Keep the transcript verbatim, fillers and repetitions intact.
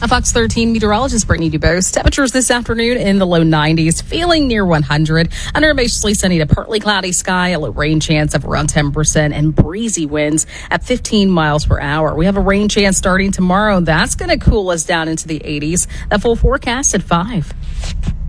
Fox thirteen meteorologist Brittany Dubose. Temperatures this afternoon in the low nineties, feeling near one hundred. Under a mostly sunny to partly cloudy sky, a low rain chance of around ten percent, and breezy winds at fifteen miles per hour. We have a rain chance starting tomorrow. That's going to cool us down into the eighties. That full forecast at five.